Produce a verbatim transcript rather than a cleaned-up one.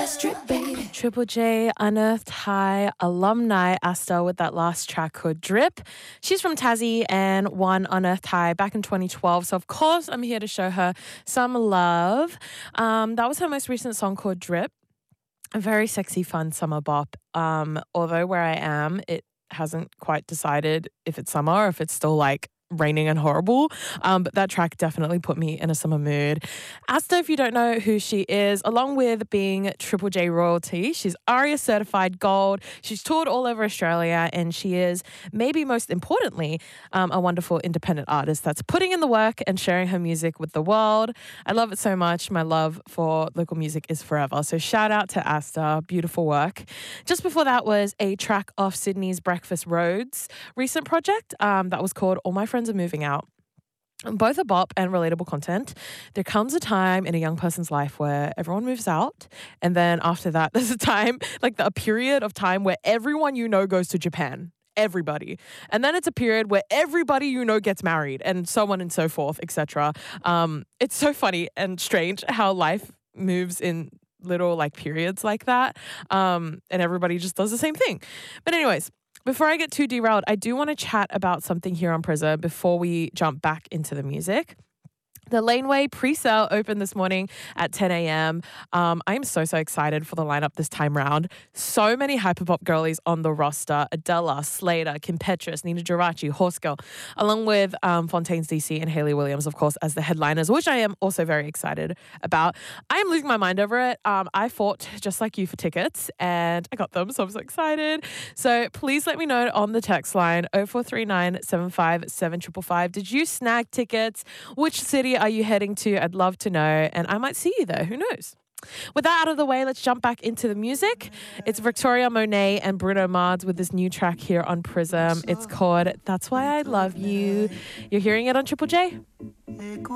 Triple J, Unearthed High alumni Asta with that last track called Drip. She's from Tassie and won Unearthed High back in twenty twelve. So, of course, I'm here to show her some love. Um, that was her most recent song called Drip. A very sexy, fun summer bop. Um, although where I am, it hasn't quite decided if it's summer or if it's still like raining and horrible. Um, but that track definitely put me in a summer mood. Asta, if you don't know who she is, along with being Triple J royalty, she's ARIA certified gold. She's toured all over Australia, and she is, maybe most importantly, um, a wonderful independent artist that's putting in the work and sharing her music with the world. I love it so much. My love for local music is forever. So shout out to Asta. Beautiful work. Just before that was a track off Sydney's Breakfast Roads recent project um, that was called All My Friends Are Moving Out. Both are bop and relatable content. There comes a time in a young person's life where everyone moves out, and then after that, there's a time, like the, a period of time where everyone you know goes to Japan. Everybody. And then it's a period where everybody you know gets married, and so on and so forth, et cetera. Um, it's so funny and strange how life moves in little like periods like that, um, and everybody just does the same thing. But anyways, before I get too derailed, I do want to chat about something here on Prism before we jump back into the music. The Laneway pre-sale opened this morning at ten a.m. Um, I'm so, so excited for the lineup this time round. So many hyperpop girlies on the roster. Adela, Slater, Kim Petras, Nina Geraci, Horse Girl, along with um, Fontaine's D C and Hayley Williams, of course, as the headliners, which I am also very excited about. I am losing my mind over it. Um, I fought just like you for tickets, and I got them, so I'm so excited. So please let me know on the text line oh four three nine, seven five seven, five five five. Did you snag tickets? Which city are you heading to? I'd love to know, and I might see you there. Who knows? With that out of the way, let's jump back into the music. It's Victoria Monet and Bruno Mars with this new track here on Prism. It's called That's Why I Love You. You're hearing it on Triple J.